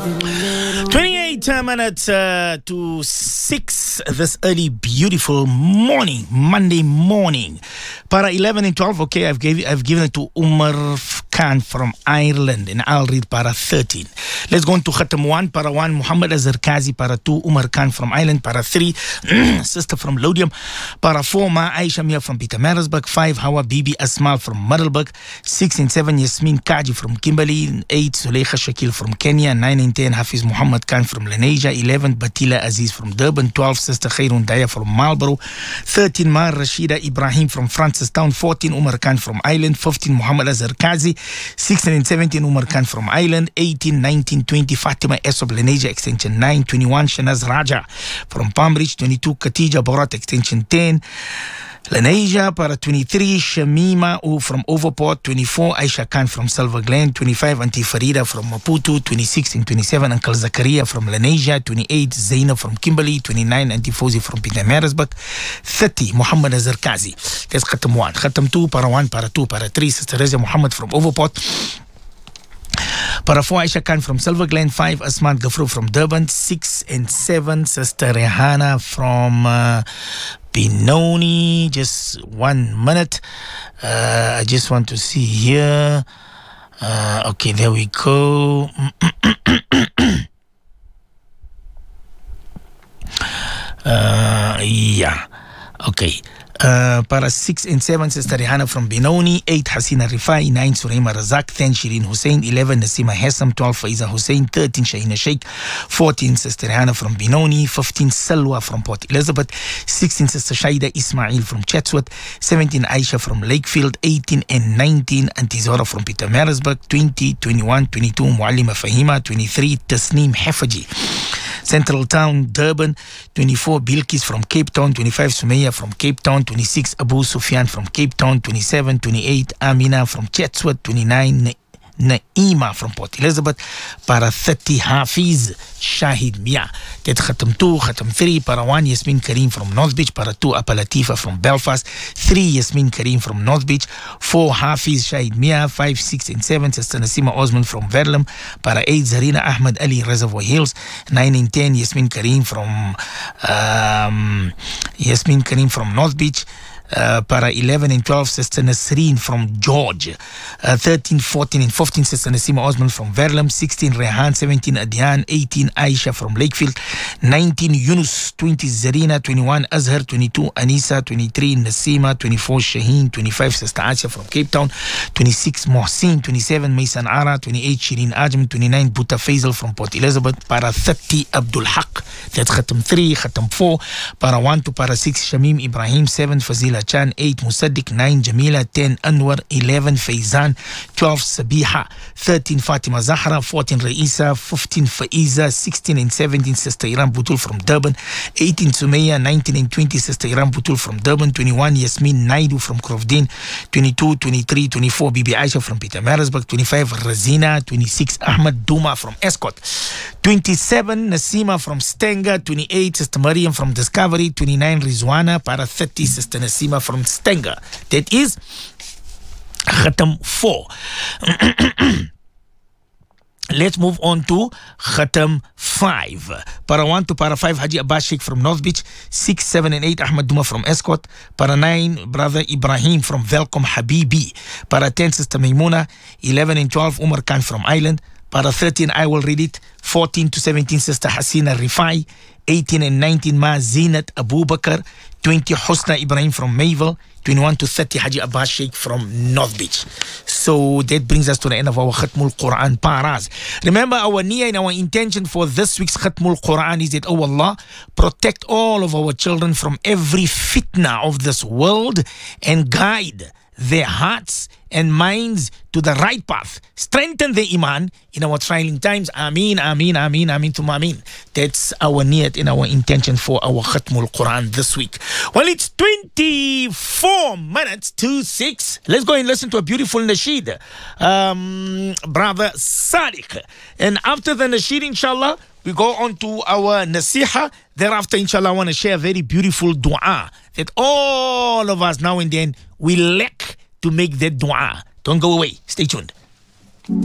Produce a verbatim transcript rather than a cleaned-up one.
twenty-eight minutes uh, to six this early, beautiful morning, Monday morning. Para eleven and twelve, okay, I've, gave, I've given it to Umar Khan from Ireland, and I'll read para thirteen. Let's go on to Khatam one. Para one, Muhammad Azhar Kazi. Para two, Umar Khan from Ireland. Para three, sister from Lodium. Para four, Ma Aisha Mia from Pietermaritzburg. Five, Hawa Bibi Asmal from Middelburg. Six and seven, Yasmin Kaji from Kimberley. Eight, Suleikha Shakil from Kenya. Nine and ten, Hafiz Muhammad Khan from Lenasia. Eleven, Batila Aziz from Durban. Twelve, Sister Khairun Daya from Marlborough. Thirteen, Ma Rashida Ibrahim from Francistown. Fourteen, Umar Khan from Ireland. Fifteen, Muhammad Azhar Kazi. Sixteen and seventeen, Umar Khan from Ireland. Eighteen, nineteen, twenty, Fatima Esob Lenasia extension nine. Twenty-one, Shanaz Raja from Palmbridge. Twenty-two, Khatija Borat extension ten. Lenasia. Para twenty-three, Shamima U from Overport. twenty-four, Aisha Khan from Silver Glen. twenty-five, Auntie Farida from Maputo. twenty-six and twenty-seven, Uncle Zakaria from Lenasia. twenty-eight, Zainab from Kimberley. twenty-nine, Auntie Fauzi from Pietermaritzburg. thirty, Muhammad Azhar Kazi. That's Khatam one. Khatam two, para one, para two, para three, Sister Reza Muhammad from Overport. Para four, Aisha Khan from Silver Glen. Five, Asmat Gafru from Durban. Six and seven, Sister Rehana from uh, Benoni. Just one minute. Uh, I just want to see here. Uh, okay, there we go. uh, yeah. Okay. Uh, para six and seven, Sister Rihanna from Benoni. Eight, Hasina Rifai. Nine, Surema Razak. Ten, Shirin Hussein. Eleven, Nasima Hassam. Twelve, Faiza Hussein. Thirteen, Shahina Sheikh. Fourteen, Sister Rihanna from Benoni. Fifteen, Salwa from Port Elizabeth. Sixteen, Sister Shaida Ismail from Chatsworth. Seventeen, Aisha from Lakefield. Eighteen and nineteen, Auntie Zora from Pietermaritzburg. Twenty, twenty-one, twenty-two, Mualima Fahima. Twenty-three, Tasneem Hafaji, Central Town, Durban. Twenty-four, Bilkis from Cape Town. Twenty-five, Sumaya from Cape Town. twenty-six, Abu Sufyan from Cape Town. Twenty-seven, twenty-eight, Amina from Chatsworth. Twenty-nine, Naima from Port Elizabeth. Para thirty, Hafiz Shahid Mia. That's Khatam two. Khatam three. Para one, Yasmin Karim from North Beach. Para two, Apalatifa from Belfast. three, Yasmin Karim from North Beach. four, Hafiz Shahid Mia. five, six and seven, Sister Nasima Osman from Verulam. Para eight, Zarina Ahmed Ali, Reservoir Hills. nine and ten, Yasmin Karim from um, Yasmin Karim from North Beach. Uh, para eleven and twelve, Sister Nasreen from George. Uh, thirteen, fourteen and fifteen, Sister Nasima Osman from Verulam. sixteen, Rehan. seventeen, Adian. eighteen, Aisha from Lakefield. nineteen, Yunus. twenty, Zarina. twenty-one, Azhar. twenty-two, Anisa. twenty-three, Nasima. twenty-four, Shaheen. twenty-five, Sister Asya from Cape Town. twenty-six, Mohsin. twenty-seven, Maysan Ara. twenty-eight, Shirin Ajam. twenty-nine, Buta Faisal from Port Elizabeth. Para thirty, Abdul Haq. That's Khatam three. Khatam four. Para one to para six, Shamim Ibrahim. seven, Fazila Chan. eight, Musaddiq. nine, Jamila. ten, Anwar. eleven, Faizan. twelve, Sabiha. thirteen, Fatima Zahra. fourteen, Raisa. fifteen, Faiza. sixteen and seventeen, Sister Iram Butul from Durban. eighteen, Sumaya. nineteen and twenty, Sister Iram Butul from Durban. twenty-one, Yasmin Naidu from Crovedin. twenty-two, twenty-three, twenty-four, Bibi Aisha from Pietermaritzburg. twenty-five, Razina. twenty-six, Ahmad Duma from Escott. twenty-seven, Nasima from Stenger. twenty-eight, Sister Mariam from Discovery. twenty-nine, Rizwana. Para thirty, Sister Nasima from Stenger. That is Khatam four. Let's move on to Khatam five. Para one to para five, Haji Abbas Sheikh from North Beach. six, seven and eight, Ahmad Duma from Escott. Para nine, Brother Ibrahim from Velcom Habibi. Para ten, Sister Maimuna. eleven and twelve, Umar Khan from Ireland. Para thirteen, I will read it. fourteen to seventeen, Sister Hasina Rifai. eighteen and nineteen, Ma Zinat Abu Bakr. twenty, Husna Ibrahim from Mayville. twenty-one to thirty, Haji Abbas Sheikh from North Beach. So that brings us to the end of our Khatmul Quran paras. Remember, our niyyah and our intention for this week's Khatmul Quran is that, oh Allah, protect all of our children from every fitna of this world and guide their hearts and minds to the right path. Strengthen their iman in our trying times. Ameen, ameen, ameen, ameen, to ameen. That's our niyat and our intention for our Khatmul Quran this week. Well, it's twenty-four minutes to six. Let's go and listen to a beautiful nasheed. Um, Brother Sadiq. And after the nasheed, inshallah, we go on to our nasiha. Thereafter, inshallah, I want to share a very beautiful dua that all of us now and then we lack to make that dua. Don't go away. Stay tuned.